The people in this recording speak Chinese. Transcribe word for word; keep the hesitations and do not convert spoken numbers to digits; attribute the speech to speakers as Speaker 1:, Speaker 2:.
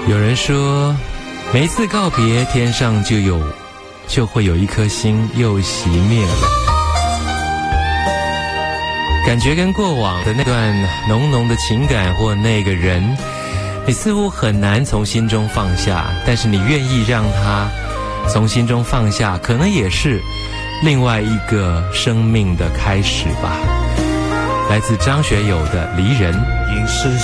Speaker 1: 有人说，每一次告别，天上就有就会有一颗星又熄灭了。感觉跟过往的那段浓浓的情感或那个人，你似乎很难从心中放下，但是你愿意让他从心中放下，可能也是另外一个生命的开始吧。来自张学友的《离人》。
Speaker 2: 应是